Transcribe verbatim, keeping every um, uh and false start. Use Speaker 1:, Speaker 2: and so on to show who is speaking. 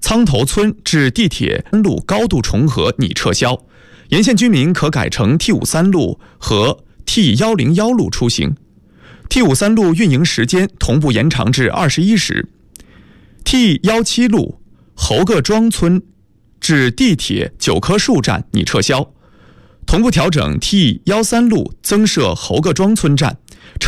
Speaker 1: 苍头村至地铁路高度重合拟撤销，沿线居民可改乘 T 五十三路和 T 一零一路出行。T 五十三路运营时间同步延长至二十一时。T 一七路侯各庄村至地铁九棵树站拟撤销，同步调整 T 一三路增设侯各庄村站。